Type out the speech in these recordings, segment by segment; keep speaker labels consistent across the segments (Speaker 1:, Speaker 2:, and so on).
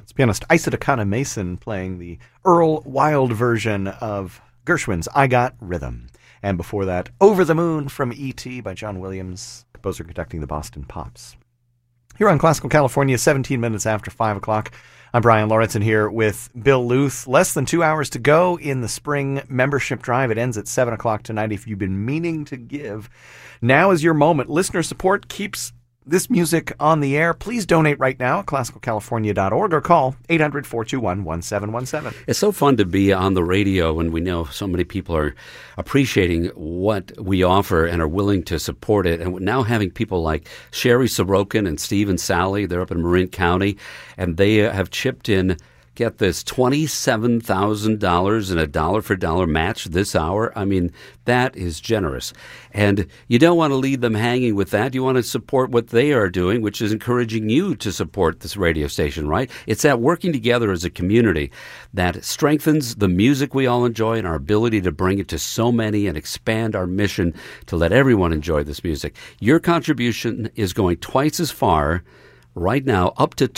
Speaker 1: It's pianist Isata Kana Mason playing the Earl Wild version of Gershwin's I Got Rhythm. And before that, Over the Moon from E.T. by John Williams, composer conducting the Boston Pops. Here on Classical California, 17 minutes after 5 o'clock. I'm Brian Lawrenson here with Bill Luth. Less than 2 hours to go in the spring membership drive. It ends at 7 o'clock tonight. If you've been meaning to give, now is your moment. Listener support keeps this music on the air. Please donate right now at classicalcalifornia.org or call 800-421-1717.
Speaker 2: It's so fun to be on the radio when we know so many people are appreciating what we offer and are willing to support it. And now having people like Sherry Sorokin and Steve and Sally, they're up in Marin County, and they have chipped in, get this, $27,000 in a dollar-for-dollar match this hour. I mean, that is generous. And you don't want to leave them hanging with that. You want to support what they are doing, which is encouraging you to support this radio station, right? It's that working together as a community that strengthens the music we all enjoy and our ability to bring it to so many and expand our mission to let everyone enjoy this music. Your contribution is going twice as far right now, up to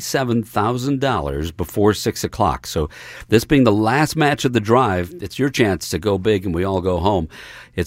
Speaker 2: $27,000 before 6 o'clock. So this being the last match of the drive, it's your chance to go big and we all go home. It's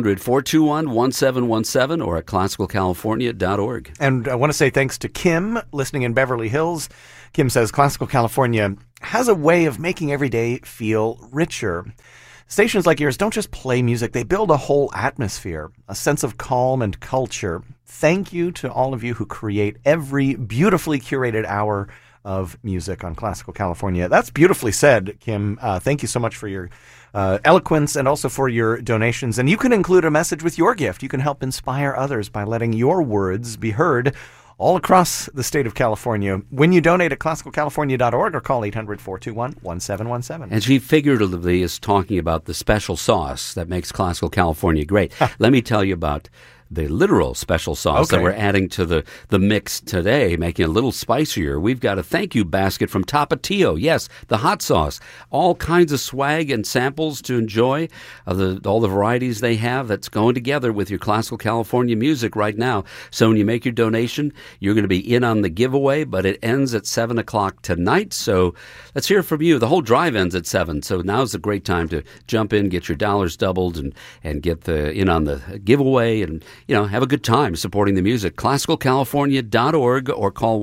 Speaker 2: 1-800-421-1717 or at classicalcalifornia.org.
Speaker 1: And I want to say thanks to Kim, listening in Beverly Hills. Kim says, Classical California has a way of making every day feel richer. Stations like yours don't just play music, they build a whole atmosphere, a sense of calm and culture. Thank you to all of you who create every beautifully curated hour of music on Classical California. That's beautifully said, Kim. Thank you so much for your eloquence and also for your donations. And you can include a message with your gift. You can help inspire others by letting your words be heard all across the state of California when you donate at classicalcalifornia.org or call 800-421-1717.
Speaker 2: And she figuratively is talking about the special sauce that makes Classical California great. Let me tell you about the literal special sauce that we're adding to the mix today, making it a little spicier. We've got a thank you basket from Tapatio. Yes, the hot sauce. All kinds of swag and samples to enjoy, all the varieties they have that's going together with your Classical California music right now. So when you make your donation, you're going to be in on the giveaway, but it ends at 7 o'clock tonight. So let's hear from you. The whole drive ends at 7, so now's a great time to jump in, get your dollars doubled, and get in on the giveaway and have a good time supporting the music. ClassicalCalifornia.org or call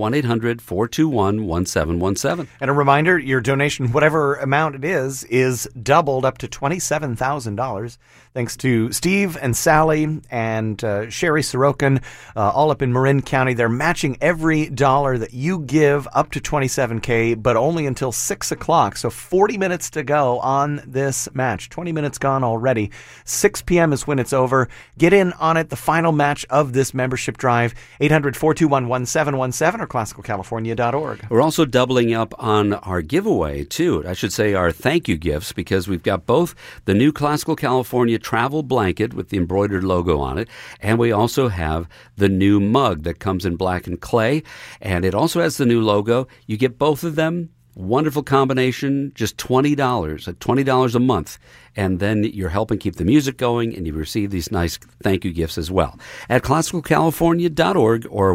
Speaker 2: 1-800-421-1717.
Speaker 1: And a reminder, your donation, whatever amount it is doubled up to $27,000. Thanks to Steve and Sally and Sherry Sorokin, all up in Marin County. They're matching every dollar that you give up to $27K, but only until 6 o'clock. So 40 minutes to go on this match. 20 minutes gone already. 6 p.m. is when it's over. Get in on it. The final match of this membership drive, 800-421-1717 or classicalcalifornia.org.
Speaker 2: We're also doubling up on our giveaway, too. I should say our thank you gifts, because we've got both the new Classical California travel blanket with the embroidered logo on it, and we also have the new mug that comes in black and clay, and it also has the new logo. You get both of them. Wonderful combination, just $20, at $20 a month. And then you're helping keep the music going, and you receive these nice thank you gifts as well. At classicalcalifornia.org or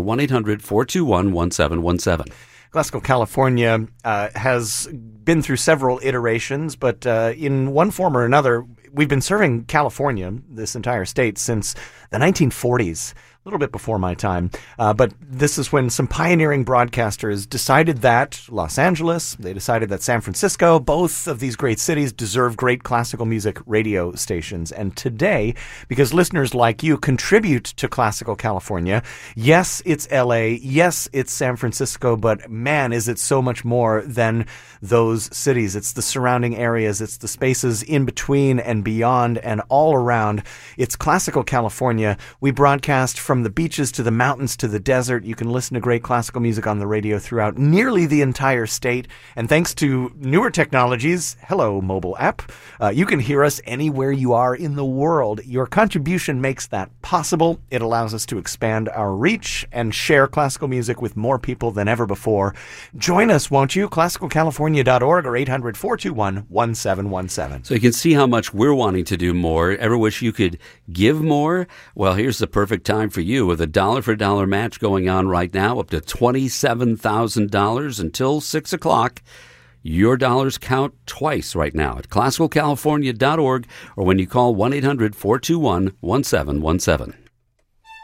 Speaker 2: 1-800-421-1717.
Speaker 1: Classical California has been through several iterations, but in one form or another, we've been serving California, this entire state, since the 1940s. A little bit before my time, but this is when some pioneering broadcasters decided that Los Angeles, they decided that San Francisco, both of these great cities deserve great classical music radio stations. And today, because listeners like you contribute to Classical California, yes, it's LA, yes, it's San Francisco, but man, is it so much more than those cities. It's the surrounding areas, it's the spaces in between and beyond and all around. It's Classical California. We broadcast from the beaches to the mountains to the desert. You can listen to great classical music on the radio throughout nearly the entire state. And thanks to newer technologies, hello, mobile app, you can hear us anywhere you are in the world. Your contribution makes that possible. It allows us to expand our reach and share classical music with more people than ever before. Join us, won't you? ClassicalCalifornia.org or 800-421-1717.
Speaker 2: So you can see how much we're wanting to do more. Ever wish you could give more? Well, here's the perfect time for for you with a dollar-for-dollar match going on right now, up to $27,000 until 6 o'clock. Your dollars count twice right now at classicalcalifornia.org or when you call 1-800-421-1717.